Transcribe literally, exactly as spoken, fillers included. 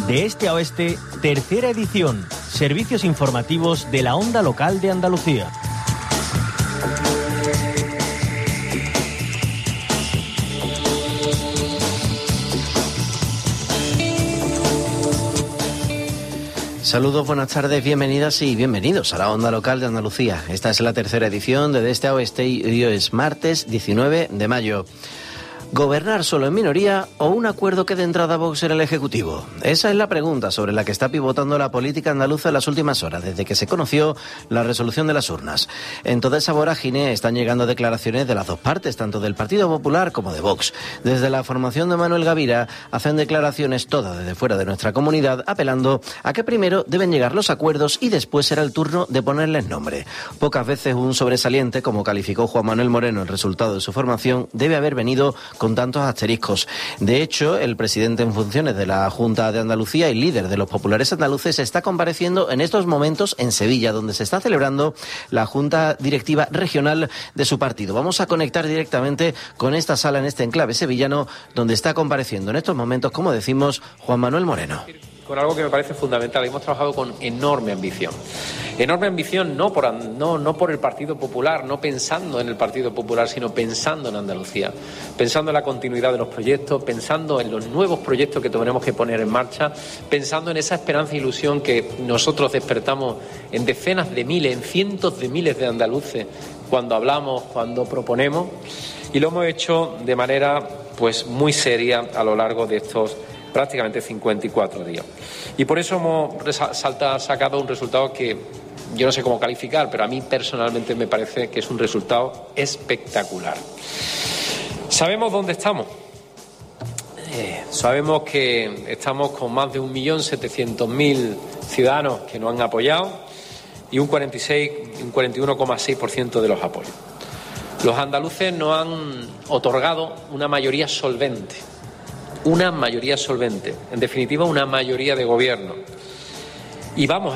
De este a oeste, tercera edición. Servicios informativos de la Onda Local de Andalucía. Saludos, buenas tardes, bienvenidas y bienvenidos a la Onda Local de Andalucía. Esta es la tercera edición de De Este a Oeste y hoy es martes diecinueve de mayo. ¿Gobernar solo en minoría o un acuerdo que de entrada Vox en el Ejecutivo? Esa es la pregunta sobre la que está pivotando la política andaluza en las últimas horas, desde que se conoció la resolución de las urnas. En toda esa vorágine están llegando declaraciones de las dos partes, tanto del Partido Popular como de Vox. Desde la formación de Manuel Gavira hacen declaraciones todas desde fuera de nuestra comunidad, apelando a que primero deben llegar los acuerdos y después será el turno de ponerles nombre. Pocas veces un sobresaliente, como calificó Juan Manuel Moreno el resultado de su formación, debe haber venido con tantos asteriscos. De hecho, el presidente en funciones de la Junta de Andalucía y líder de los populares andaluces está compareciendo en estos momentos en Sevilla, donde se está celebrando la Junta Directiva Regional de su partido. Vamos a conectar directamente con esta sala en este enclave sevillano, donde está compareciendo en estos momentos, como decimos, Juan Manuel Moreno. Con algo que me parece fundamental. Hemos trabajado con enorme ambición. Enorme ambición no por, no, no por el Partido Popular, no pensando en el Partido Popular, sino pensando en Andalucía, pensando en la continuidad de los proyectos, pensando en los nuevos proyectos que tendremos que poner en marcha, pensando en esa esperanza e ilusión que nosotros despertamos en decenas de miles, en cientos de miles de andaluces cuando hablamos, cuando proponemos, y lo hemos hecho de manera pues muy seria a lo largo de estos prácticamente cincuenta y cuatro días. Y por eso hemos salta, sacado un resultado que yo no sé cómo calificar, pero a mí personalmente me parece que es un resultado espectacular. ¿Sabemos dónde estamos? Eh, sabemos que estamos con más de un millón setecientos mil ciudadanos que nos han apoyado y un cuarenta y seis, un cuarenta y uno coma seis por ciento de los apoyos. Los andaluces nos han otorgado una mayoría solvente. Una mayoría solvente, en definitiva una mayoría de gobierno. Y vamos